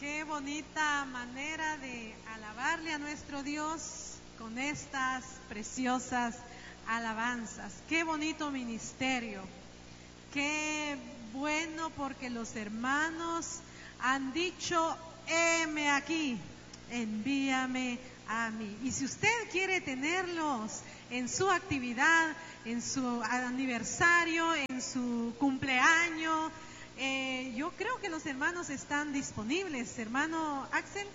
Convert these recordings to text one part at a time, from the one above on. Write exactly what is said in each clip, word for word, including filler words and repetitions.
Qué bonita manera de alabarle a nuestro Dios con estas preciosas alabanzas. Qué bonito ministerio. Qué bueno, porque los hermanos han dicho: heme aquí, envíame a mí. Y si usted quiere tenerlos en su actividad, en su aniversario, en su cumpleaños, eh, yo creo que los hermanos están disponibles. Hermano Axel,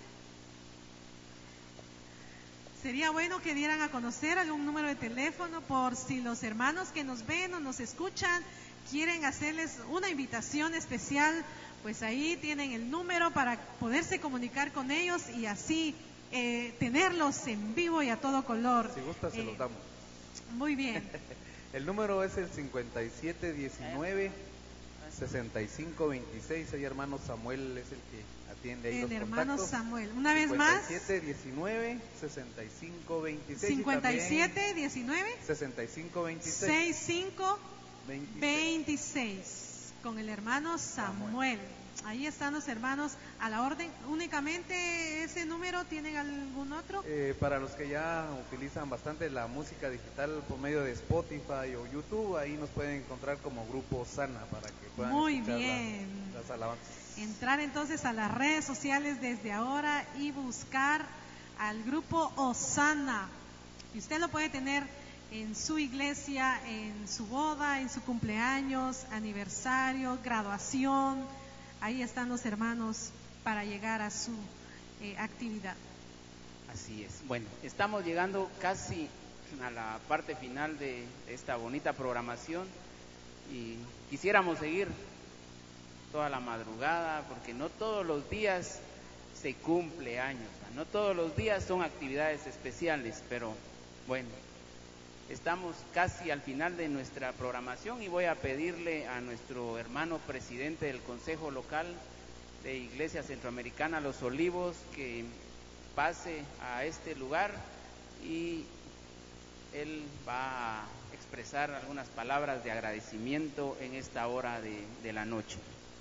sería bueno que dieran a conocer algún número de teléfono por si los hermanos que nos ven o nos escuchan quieren hacerles una invitación especial. Pues ahí tienen el número para poderse comunicar con ellos y así eh, tenerlos en vivo y a todo color. Si gusta, se eh, los damos. Muy bien. El número es el cincuenta y siete diecinueve, sesenta y cinco veintiséis. Ahí hermano Samuel es el que atiende ahí El los hermano contactos. Samuel. Una vez más. cincuenta y siete diecinueve, sesenta y cinco veintiséis. cincuenta y siete diecinueve, sesenta y cinco veintiséis. sesenta y cinco veintiséis. Con el hermano Samuel. Ahí están los hermanos a la orden. ¿Únicamente ese número? ¿Tienen algún otro? Eh, para los que ya utilizan bastante la música digital por medio de Spotify o YouTube, ahí nos pueden encontrar como Grupo Osana para que puedan Muy escuchar bien. Las, las alabanzas. Entrar entonces a las redes sociales desde ahora y buscar al Grupo Osana. Y usted lo puede tener en su iglesia, en su boda, en su cumpleaños, aniversario, graduación. Ahí están los hermanos para llegar a su eh, actividad. Así es. Bueno, estamos llegando casi a la parte final de esta bonita programación y quisiéramos seguir toda la madrugada, porque no todos los días se cumple años, no todos los días son actividades especiales, pero bueno, estamos casi al final de nuestra programación y voy a pedirle a nuestro hermano presidente del Consejo Local de Iglesia Centroamericana Los Olivos que pase a este lugar y él va a expresar algunas palabras de agradecimiento en esta hora de, de la noche.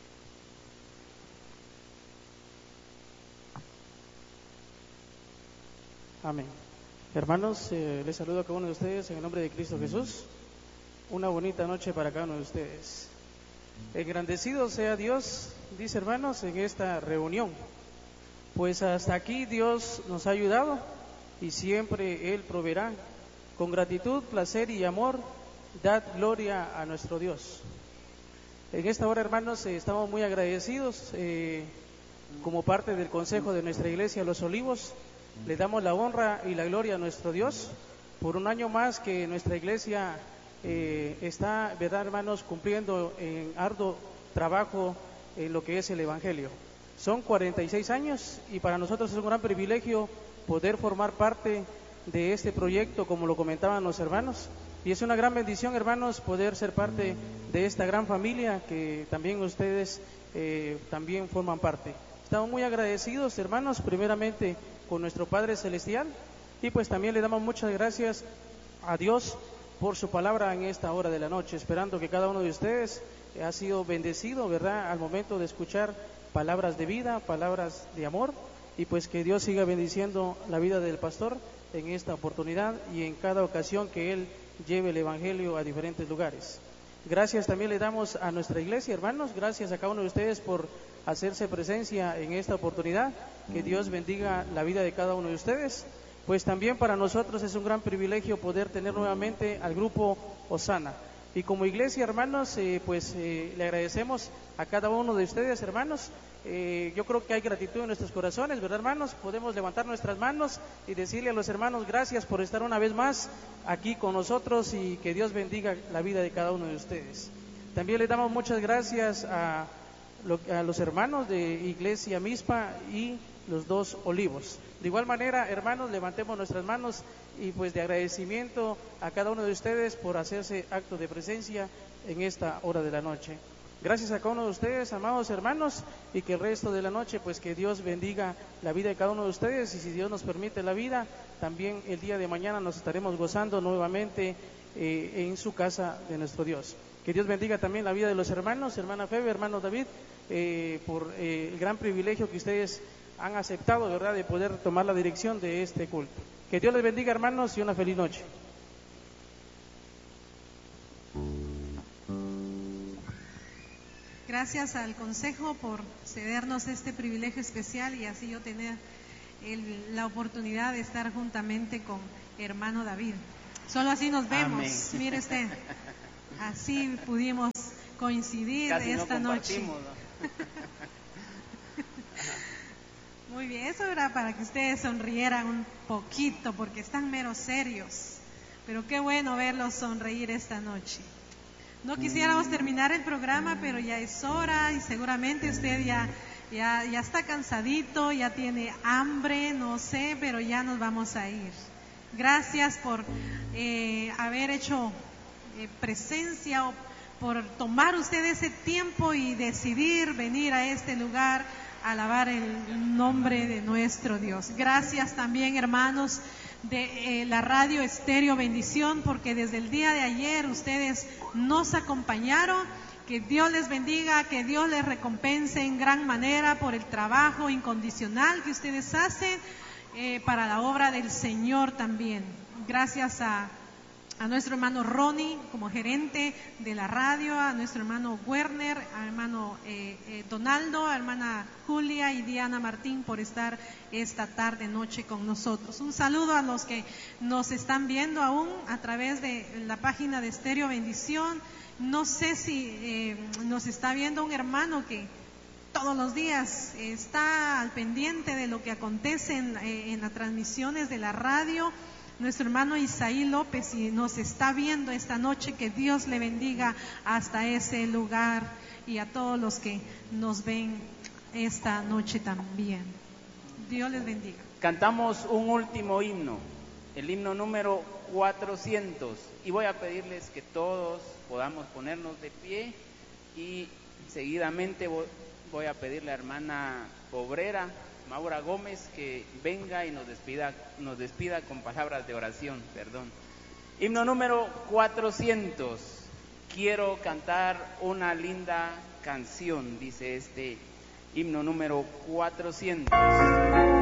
Amén. Hermanos, eh, les saludo a cada uno de ustedes en el nombre de Cristo Jesús. Una bonita noche para cada uno de ustedes. Engrandecido sea Dios, dice hermanos, en esta reunión. Pues hasta aquí Dios nos ha ayudado y siempre Él proveerá. Con gratitud, placer y amor, dad gloria a nuestro Dios. En esta hora, hermanos, eh, estamos muy agradecidos eh, como parte del consejo de nuestra iglesia Los Olivos. Le damos la honra y la gloria a nuestro Dios por un año más que nuestra iglesia eh, está, verdad hermanos, cumpliendo en arduo trabajo en lo que es el Evangelio. Son cuarenta y seis años y para nosotros es un gran privilegio poder formar parte de este proyecto, como lo comentaban los hermanos, y es una gran bendición, hermanos, poder ser parte de esta gran familia que también ustedes eh, también forman parte. Estamos muy agradecidos, hermanos, primeramente con nuestro Padre Celestial, y pues también le damos muchas gracias a Dios por su palabra en esta hora de la noche, esperando que cada uno de ustedes ha sido bendecido, ¿verdad?, al momento de escuchar palabras de vida, palabras de amor, y pues que Dios siga bendiciendo la vida del pastor en esta oportunidad y en cada ocasión que él lleve el Evangelio a diferentes lugares. Gracias también le damos a nuestra iglesia, hermanos, gracias a cada uno de ustedes por hacerse presencia en esta oportunidad. Que Dios bendiga la vida de cada uno de ustedes. Pues también para nosotros es un gran privilegio poder tener nuevamente al grupo Osana. Y como iglesia, hermanos, eh, pues eh, le agradecemos a cada uno de ustedes, hermanos. Eh, yo creo que hay gratitud en nuestros corazones, ¿verdad, hermanos? Podemos levantar nuestras manos y decirle a los hermanos gracias por estar una vez más aquí con nosotros y que Dios bendiga la vida de cada uno de ustedes. También le damos muchas gracias a, lo, a los hermanos de Iglesia Mispa y los dos Olivos. De igual manera, hermanos, levantemos nuestras manos y pues de agradecimiento a cada uno de ustedes por hacerse acto de presencia en esta hora de la noche. Gracias a cada uno de ustedes, amados hermanos, y que el resto de la noche, pues que Dios bendiga la vida de cada uno de ustedes, y si Dios nos permite la vida, también el día de mañana nos estaremos gozando nuevamente eh, en su casa de nuestro Dios. Que Dios bendiga también la vida de los hermanos, hermana Febe, hermano David, eh, por eh, el gran privilegio que ustedes han aceptado, ¿verdad?, de poder tomar la dirección de este culto. Que Dios les bendiga, hermanos, y una feliz noche. Gracias al Consejo por cedernos este privilegio especial y así yo tener el, la oportunidad de estar juntamente con hermano David. Solo así nos vemos. Amén. Mire usted, así pudimos coincidir Casi esta no noche. ¿no? Muy bien, eso era para que ustedes sonrieran un poquito porque están meros serios. Pero qué bueno verlos sonreír esta noche. No quisiéramos terminar el programa, pero ya es hora y seguramente usted ya, ya, ya está cansadito, ya tiene hambre, no sé, pero ya nos vamos a ir. Gracias por eh, haber hecho eh, presencia o por tomar usted ese tiempo y decidir venir a este lugar a alabar el nombre de nuestro Dios. Gracias también, hermanos de eh, la radio Estéreo Bendición, porque desde el día de ayer ustedes nos acompañaron. Que Dios les bendiga, que Dios les recompense en gran manera por el trabajo incondicional que ustedes hacen eh, para la obra del Señor también. Gracias a a nuestro hermano Ronnie como gerente de la radio, a nuestro hermano Werner, a hermano eh, eh, Donaldo, a hermana Julia y Diana Martín por estar esta tarde, noche con nosotros. Un saludo a los que nos están viendo aún a través de la página de Estéreo Bendición. No sé si eh, nos está viendo un hermano que todos los días está al pendiente de lo que acontece en, eh, en las transmisiones de la radio. Nuestro hermano Isaí López, y nos está viendo esta noche, que Dios le bendiga hasta ese lugar y a todos los que nos ven esta noche también. Dios les bendiga. Cantamos un último himno, el himno número cuatrocientos, y voy a pedirles que todos podamos ponernos de pie y seguidamente voy a pedirle a la hermana obrera Maura Gómez que venga y nos despida, nos despida con palabras de oración, perdón. Himno número cuatrocientos. Quiero cantar una linda canción, dice este himno número cuatrocientos.